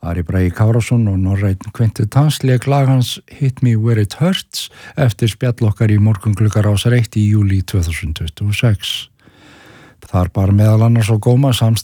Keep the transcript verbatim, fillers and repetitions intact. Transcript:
Ari Bragi Kárason og Norræn Kvintitans lék lag hans Hit Me Where It Hurts eftir spjall okkar í morgungluggar ásar eitt í júlí tvö þúsund tuttugu og sex. Þar bar meðal annars á góma samstarf